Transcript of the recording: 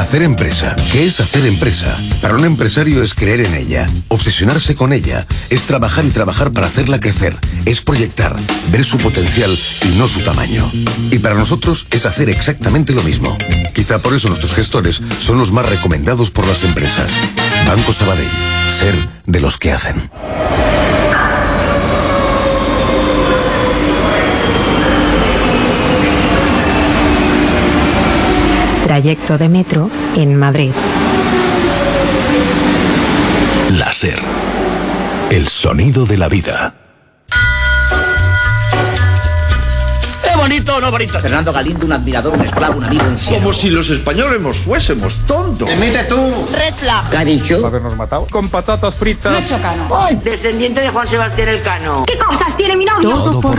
Hacer empresa. ¿Qué es hacer empresa? Para un empresario es creer en ella, obsesionarse con ella, es trabajar y trabajar para hacerla crecer, es proyectar, ver su potencial y no su tamaño. Y para nosotros es hacer exactamente lo mismo. Quizá por eso nuestros gestores son los más recomendados por las empresas. Banco Sabadell. Ser de los que hacen. Trayecto de metro en Madrid. La SER. El sonido de la vida. ¿Es bonito o no bonito? Fernando Galindo, un admirador, un esclavo, un amigo, un siervo. Como si los españoles nos fuésemos tontos. Emite tú. Red flag. ¿Qué ha dicho? Habernos matado. Con patatas fritas. Nacho Cano. Descendiente de Juan Sebastián Elcano. ¿Qué cosas tiene mi novio? Todo por